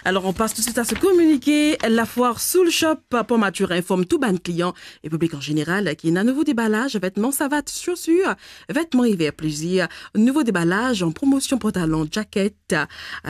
Alors, on passe tout de suite à se communiquer. La foire Soul Shop pour Mature informe tout ban client et public en général qui a un nouveau déballage, vêtements, savates, chaussures, vêtements hiver plaisir, nouveau déballage en promotion pantalon, jacket.